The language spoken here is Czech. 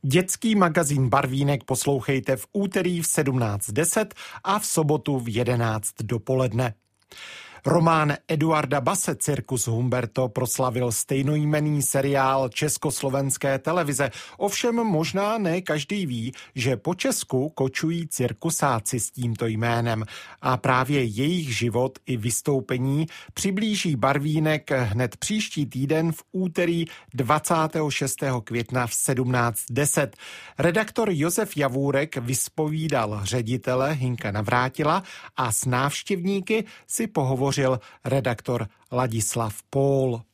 Dětský magazín Barvínek poslouchejte v úterý v 17:10 a v sobotu v 11 dopoledne. Román Eduarda Base Cirkus Humberto proslavil stejnojmenný seriál československé televize. Ovšem možná ne každý ví, že po Česku kočují cirkusáci s tímto jménem a právě jejich život i vystoupení přiblíží Barvínek hned příští týden v úterý 26. května v 17:10. Redaktor Josef Javůrek vyspovídal ředitele Hinka Navrátila a s návštěvníky si pohovořil redaktor Ladislav Pól.